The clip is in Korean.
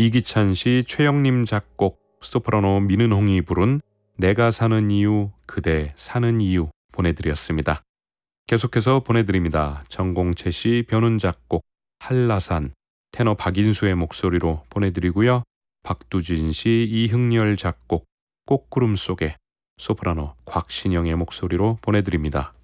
이기찬 씨, 최영림 작곡, 소프라노 민은홍이 부른 내가 사는 이유, 그대 사는 이유 보내드렸습니다. 계속해서 보내드립니다. 정공채 씨 변운 작곡 한라산, 테너 박인수의 목소리로 보내드리고요. 박두진 씨, 이흥렬 작곡 꽃구름 속에, 소프라노 곽신영의 목소리로 보내드립니다.